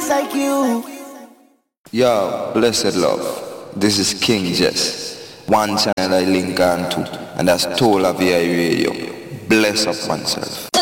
always like you. Yo, blessed love. This is King Jess. One channel I link on to, and that's Tola VI Radio. Bless up oneself.